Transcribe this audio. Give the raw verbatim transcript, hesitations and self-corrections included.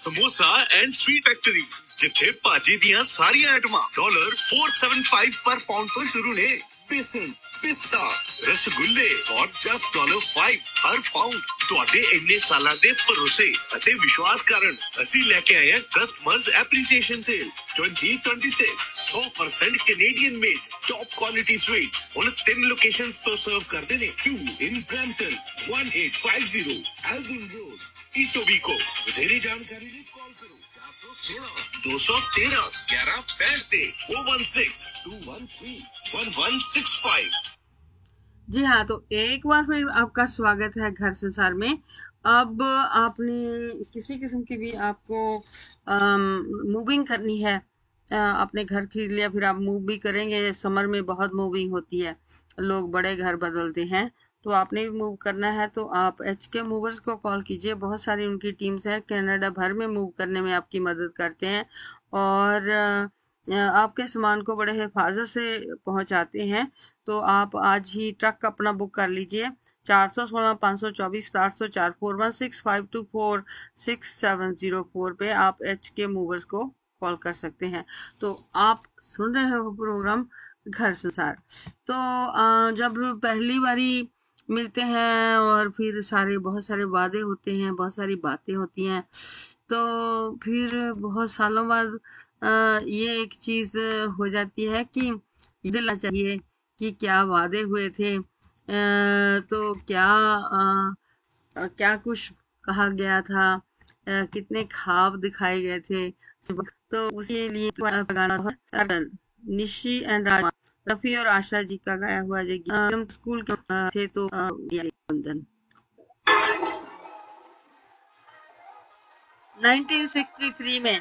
Samosa and sweet factory जिथे भाजी दियां सारियां आइटमां डॉलर फोर सेवन फाइव पर पाउंड तो शुरू ने। बेसन, पिस्ता, रसगुल्ले और जस्ट डॉलर फाइव हर पाउंड। ਤੁਹਾਡੇ ਇੰਨੇ ਸਾਲਾਂ ਦੇ ਭਰੋਸੇ ਅਤੇ ਵਿਸ਼ਵਾਸ ਕਾਰਨ ਅਸੀਂ ਲੈ ਕੇ ਆਏ ਹਾਂ customers appreciation sale twenty twenty-six one hundred percent Canadian made top quality sweets ਹੁਣ ਤਿੰਨ ਲੋਕੇਸ਼ਨਸ ਤੋਂ ਸਰਵ ਕਰਦੇ ਨੇ। two in Brampton, eighteen fifty Alvin Road, Etobicoke। ਵਧੇਰੇ ਜਾਣਕਾਰੀ ਲਈ ਕਾਲ ਕਰੋ ਚਾਰ ਸੌ ਸੋਲਾਂ ਦੋ ਸੌ ਤੇਰਾਂ ਗਿਆਰਾਂ ਪੈਂਹਠ ਤੇ four one six two one three one one six five। जी हाँ, तो एक बार फिर आपका स्वागत है घर संसार में। अब आपने किसी किस्म की भी आपको मूविंग करनी है, आ, आपने घर खरीद लिया, फिर आप मूव भी करेंगे। समर में बहुत मूविंग होती है, लोग बड़े घर बदलते हैं, तो आपने भी मूव करना है तो आप एच के मूवर्स को कॉल कीजिए। बहुत सारी उनकी टीम्स हैं, कनाडा भर में मूव करने में आपकी मदद करते हैं और आपके सामान को बड़े हिफाजत से पहुंचाते हैं। तो आप आज ही ट्रक अपना बुक कर लीजिए। चार सौ सोलह पाँच सौ चौबीस सात सौ चार four one six five to four six seven zero four पे आप एच के मूवर्स को कॉल कर सकते हैं। तो आप सुन रहे हो प्रोग्राम घर संसार। तो जब पहली बारी मिलते हैं और फिर सारे बहुत सारे वादे होते हैं, बहुत सारी बातें होती हैं, तो फिर बहुत सालों बाद ये एक चीज हो जाती है कि दिलना चाहिए कि क्या वादे हुए थे, तो क्या आ, क्या कुछ कहा गया था, आ, कितने ख्वाब दिखाए गए थे। तो उसी लिए गाना निशी एंड रफी और आशा जी का गाया हुआ जब स्कूल के थे तो बंधन नाइनटीन सिक्सटी थ्री में।